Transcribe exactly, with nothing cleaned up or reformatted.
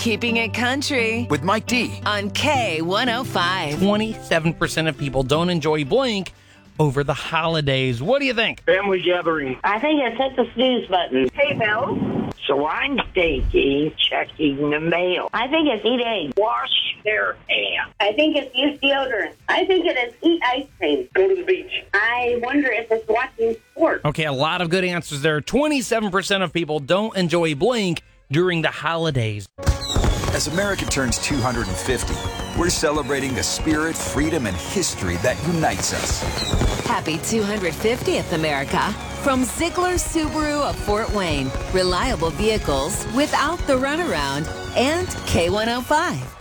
Keeping It Country with Mike D on K one oh five. twenty-seven percent of people don't enjoy Blink over the holidays. What do you think? Family gathering. I think it's hit the snooze button. Hey, Mel. So I'm thinking checking the mail. I think it's eat eggs. Wash their hands. I think it's use deodorant. I think it is eat ice cream. Go to the beach. I wonder if it's watching sports. Okay, a lot of good answers there. twenty-seven percent of people don't enjoy Blink during the holidays. As America turns two hundred fifty, we're celebrating the spirit, freedom, and history that unites us. Happy two hundred fiftieth, America. From Ziegler Subaru of Fort Wayne. Reliable vehicles without the runaround. And K one oh five.